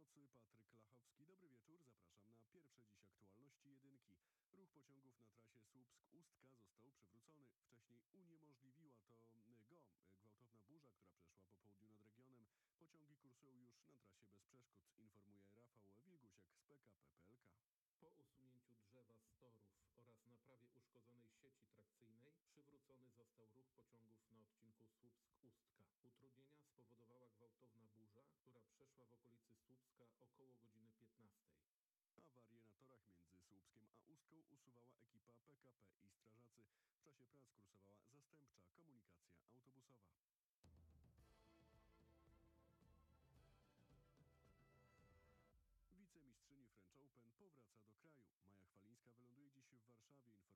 Północy Patryk Lachowski. Dobry wieczór, zapraszam na pierwsze dziś aktualności jedynki. Ruch pociągów na trasie Słupsk-Ustka został przywrócony. Wcześniej uniemożliwiła to go gwałtowna burza, która przeszła po południu nad regionem. Pociągi kursują już na trasie bez przeszkód, informuje Rafał Wilgusiak z PKP PLK. Po usunięciu drzewa z torów oraz naprawie uszkodzonej sieci trakcyjnej przywrócony został ruch pociągów na odcinku Słupsk-Ustka. Utrudnienia spowodowała gwałtowna burza, która przeszła w okolicy Słupska około godziny 15. Awarię na torach między Słupskiem a Ustką usuwała ekipa PKP i strażacy. W czasie prac kursowała zastępcza komunikacja autobusowa. Wicemistrzyni French Open powraca do kraju. Maja Chwalińska wyląduje dziś w Warszawie.